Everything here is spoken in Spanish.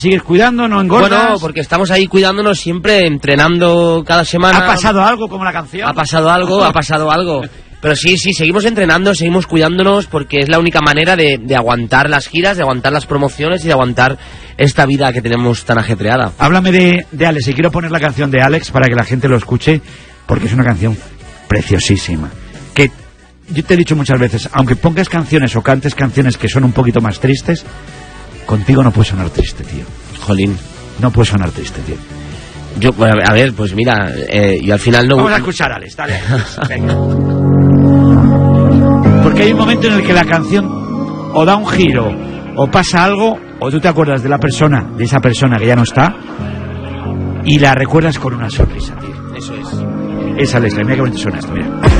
¿Sigues cuidando? ¿No engordas? Bueno, porque estamos ahí cuidándonos siempre, entrenando cada semana. ¿Ha pasado algo como la canción? Ha pasado algo. Pero sí, seguimos entrenando, seguimos cuidándonos, porque es la única manera de aguantar las giras, de aguantar las promociones y de aguantar esta vida que tenemos tan ajetreada. Háblame de Alex, y quiero poner la canción de Alex para que la gente lo escuche, porque es una canción preciosísima. Que yo te he dicho muchas veces, aunque pongas canciones o cantes canciones que son un poquito más tristes, contigo no puede sonar triste, tío. Jolín. No puede sonar triste, tío. Yo, bueno, a ver, pues mira, yo al final no... Vamos a escuchar a Alex, dale. Venga. Porque hay un momento en el que la canción o da un giro, o pasa algo, o tú te acuerdas de la persona, de esa persona que ya no está, y la recuerdas con una sonrisa, tío. Eso es. Es Alex, mira qué bonito suena esto, mira.